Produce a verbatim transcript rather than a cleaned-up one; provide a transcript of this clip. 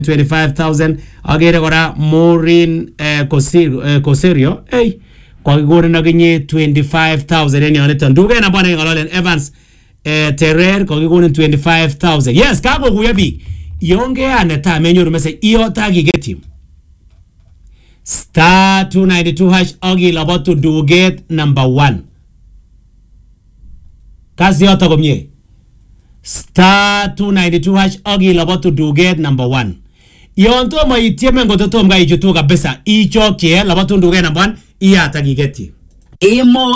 twenty-five thousand. Agere kora Maureen eh, Kosirio, eh, Kosirio. Hey, kwa kigore na kinye twenty-five thousand eni aniton. Duge na bwana ngalolen Evans eh, Terer kwa kigore twenty-five thousand. Yes, kako kuyabi. Yonge aneta menyoru mese iyo tagi geti. Star two ninety-two hash agi labotu duget number one. Kazi yoto komye. Star two ninety-two hash agi labotu duget number one. Yonto ma itieme ngototo mga ijutu kabisa. Icho kie labotu duget number one. Iya tagi geti. Emo